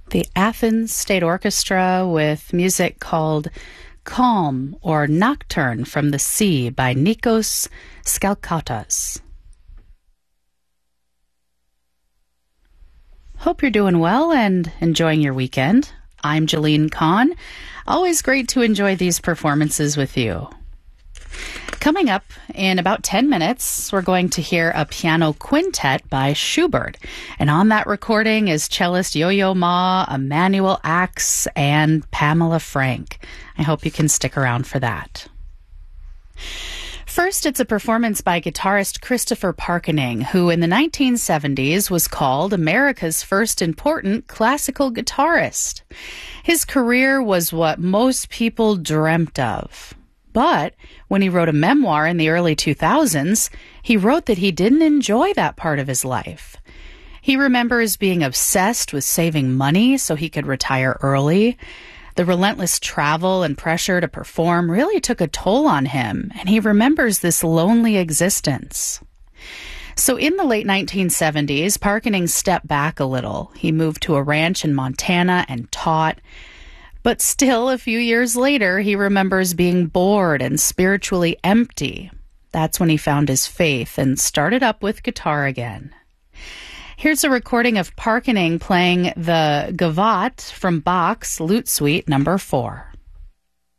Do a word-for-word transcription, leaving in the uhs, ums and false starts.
The Athens State Orchestra with music called Calm or Nocturne from the Sea by Nikos Skalkautas. Hope you're doing well and enjoying your weekend. I'm Jalene Kahn. Always great to enjoy these performances with you. Coming up in about ten minutes, we're going to hear a piano quintet by Schubert. And on that recording is cellist Yo-Yo Ma, Emanuel Ax, and Pamela Frank. I hope you can stick around for that. First, it's a performance by guitarist Christopher Parkening, who in the nineteen seventies was called America's first important classical guitarist. His career was what most people dreamt of. But when he wrote a memoir in the early two thousands, he wrote that he didn't enjoy that part of his life. He remembers being obsessed with saving money so he could retire early. The relentless travel and pressure to perform really took a toll on him, and he remembers this lonely existence. So in the late nineteen seventies, Parkening stepped back a little. He moved to a ranch in Montana and taught. But still, a few years later, he remembers being bored and spiritually empty. That's when he found his faith and started up with guitar again. Here's a recording of Parkening playing the Gavotte from Bach's Lute Suite number four.